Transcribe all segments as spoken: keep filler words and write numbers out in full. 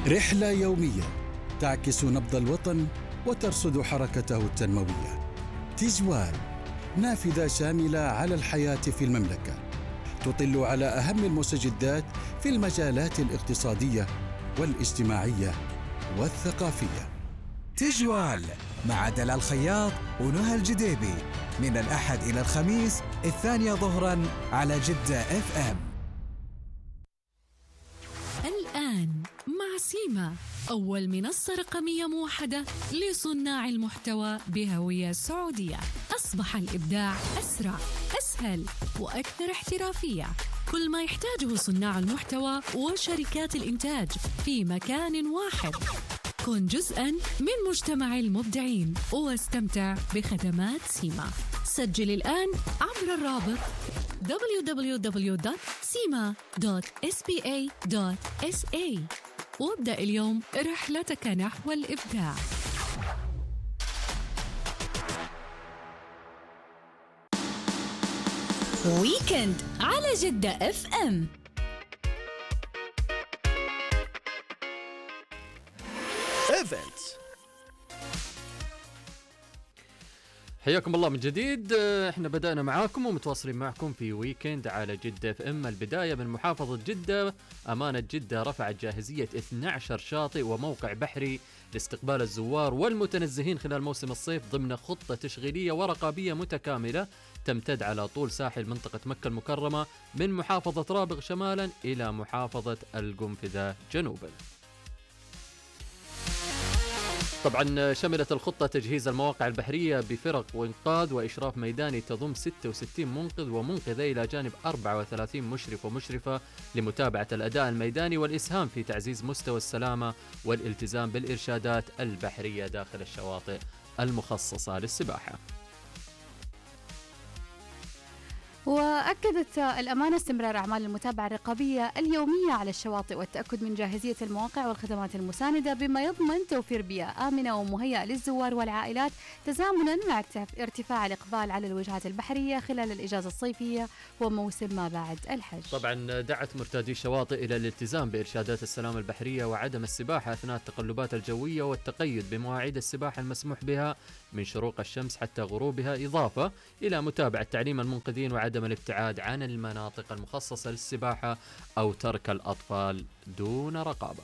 رحلة يومية تعكس نبض الوطن وترصد حركته التنموية. تجوال، نافذة شاملة على الحياة في المملكة، تطل على أهم المستجدات في المجالات الاقتصادية والاجتماعية والثقافية. تجوال مع دلال خياط ونهى الجديبي من الأحد إلى الخميس الثانية ظهراً على جدة اف ام. الآن مع سيما، أول منصة رقمية موحدة لصناع المحتوى بهوية سعودية. أصبح الإبداع أسرع، أسهل وأكثر احترافية. كل ما يحتاجه صناع المحتوى وشركات الإنتاج في مكان واحد. كن جزءاً من مجتمع المبدعين واستمتع بخدمات سيما. سجل الآن عبر الرابط دبليو دبليو دبليو دوت سيما دوت إس بي إيه دوت إس إيه وابدأ اليوم رحلتك نحو الإبداع. ويكند على جدة اف ام. ايفنتس. حياكم الله من جديد. احنا بدأنا معاكم ومتواصلين معكم في ويكند على جدة اف ام. البداية من محافظة جدة. أمانة جدة رفعت جاهزية اثني عشر شاطئ وموقع بحري لاستقبال الزوار والمتنزهين خلال موسم الصيف ضمن خطة تشغيلية ورقابية متكاملة تمتد على طول ساحل منطقة مكة المكرمة من محافظة رابغ شمالا إلى محافظة القنفذة جنوبا. طبعا شملت الخطة تجهيز المواقع البحرية بفرق وإنقاذ وإشراف ميداني تضم ستة وستين منقذ ومنقذة إلى جانب أربعة وثلاثين مشرف ومشرفة لمتابعة الأداء الميداني والإسهام في تعزيز مستوى السلامة والالتزام بالإرشادات البحرية داخل الشواطئ المخصصة للسباحة. وأكدت الأمانة استمرار أعمال المتابعة الرقابية اليومية على الشواطئ والتأكد من جاهزية المواقع والخدمات المساندة بما يضمن توفير بيئة آمنة ومهيئة للزوار والعائلات تزامنا مع ارتفاع الإقبال على الوجهات البحرية خلال الإجازة الصيفية وموسم ما بعد الحج. طبعا دعت مرتادي الشواطئ إلى الالتزام بإرشادات السلامة البحرية وعدم السباحة أثناء التقلبات الجوية والتقيد بمواعيد السباحة المسموح بها من شروق الشمس حتى غروبها، إضافة إلى متابعة تعليم المنقذين وعدم الابتعاد عن المناطق المخصصة للسباحة أو ترك الأطفال دون رقابة.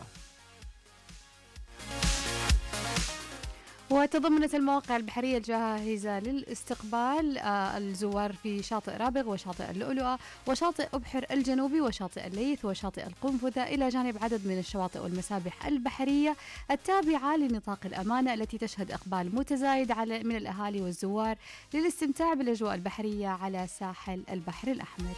وتضمنت المواقع البحرية الجاهزة للاستقبال الزوار في شاطئ رابغ وشاطئ اللؤلؤة وشاطئ أبحر الجنوبي وشاطئ الليث وشاطئ القنفذة إلى جانب عدد من الشواطئ والمسابح البحرية التابعة لنطاق الأمانة التي تشهد إقبال متزايد على من الأهالي والزوار للاستمتاع بالأجواء البحرية على ساحل البحر الأحمر.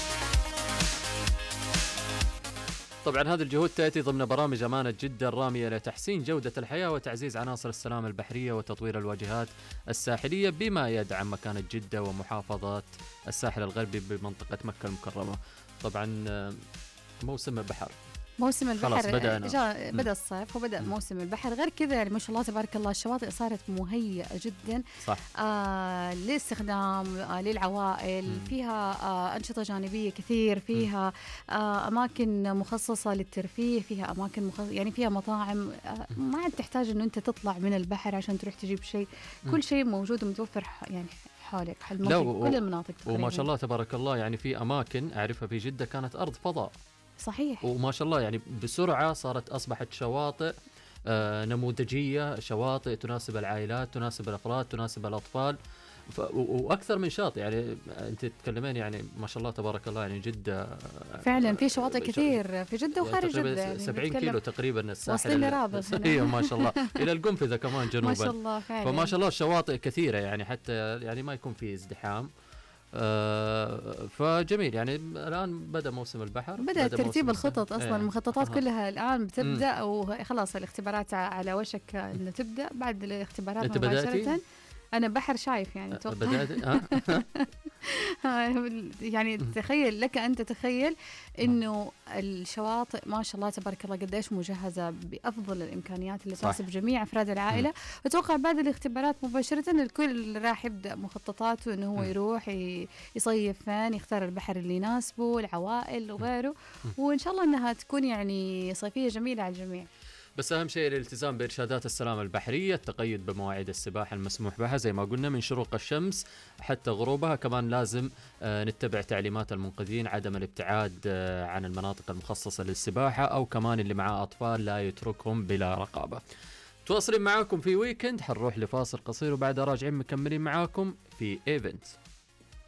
طبعا هذه الجهود تأتي ضمن برامج أمانة جدة الرامية لتحسين جودة الحياة وتعزيز عناصر السلامة البحرية وتطوير الواجهات الساحلية بما يدعم مكانة جدة ومحافظة الساحل الغربي بمنطقة مكة المكرمة. طبعا موسم البحر موسم البحر بدأ, بدأ الصيف وبدأ م. موسم البحر. غير كذا يعني ما شاء الله تبارك الله الشواطئ صارت مهيئة جدا صح. آه لاستخدام آه للعوائل م. فيها آه أنشطة جانبية كثير، فيها آه أماكن مخصصة للترفيه، فيها أماكن مخصصة يعني فيها مطاعم آه ما عاد تحتاج إنه أنت تطلع من البحر عشان تروح تجيب شيء، كل شيء موجود ومتوفر يعني حولك في كل المناطق تقريبا. وما شاء الله تبارك الله يعني في أماكن أعرفها في جدة كانت أرض فضاء. صحيح. وما شاء الله يعني بسرعة صارت أصبحت شواطئ آه نموذجية، شواطئ تناسب العائلات، تناسب الأفراد، تناسب الأطفال، وأكثر من شاطئ. يعني أنت تتكلمين يعني ما شاء الله تبارك الله يعني جدة فعلا في شواطئ كثير في جدة وخارج جدة يعني سبعين كيلو تقريبا الساحل وصل لرابغ ما شاء الله إلى القنفذة كمان جنوبا ما شاء الله فعلا. فما شاء الله الشواطئ كثيرة يعني حتى يعني ما يكون في ازدحام. آه فجميل. يعني الآن بدأ موسم البحر، بدأ ترتيب الخطط أصلا. ايه. المخططات آه. كلها الآن بتبدأ أو خلاص الاختبارات على وشك أن تبدأ. بعد الاختبارات مباشرة أنا بحر شايف يعني توقع يعني تخيل لك أن تتخيل إنه الشواطئ ما شاء الله تبارك الله قديش مجهزة بأفضل الإمكانيات اللي تناسب جميع أفراد العائلة. وتوقع بعد الاختبارات مباشرة الكل راح يبدأ مخططاته إنه هو يروح يصيف فين، يختار البحر اللي يناسبه، العوائل وغيره، وإن شاء الله إنها تكون يعني صيفية جميلة على الجميع. بس أهم شيء الالتزام بإرشادات السلامة البحرية، التقيد بمواعيد السباحة المسموح بها زي ما قلنا من شروق الشمس حتى غروبها. كمان لازم آه نتبع تعليمات المنقذين، عدم الابتعاد آه عن المناطق المخصصة للسباحة، أو كمان اللي معاه أطفال لا يتركهم بلا رقابة. تواصلين معاكم في ويكند، حنروح لفاصل قصير وبعدها راجعين مكملين معاكم في ايفنت.